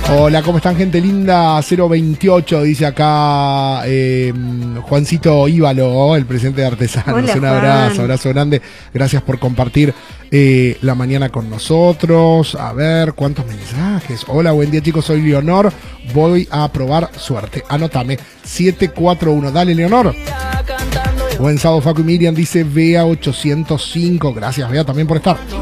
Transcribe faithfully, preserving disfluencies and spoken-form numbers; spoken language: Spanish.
Hola, ¿cómo están, gente linda? cero veintiocho, dice acá eh, Juancito Íbalo, el presidente de Artesanos. Hola, un abrazo, Juan. abrazo grande. Gracias por compartir eh, la mañana con nosotros. A ver, ¿cuántos mensajes? Hola, buen día, chicos, soy Leonor. Voy a probar suerte. Anótame, siete cuatro uno. Dale, Leonor. Buen sábado, Facu y Miriam, dice Bea ochocientos cinco. Gracias, Bea, también por estar.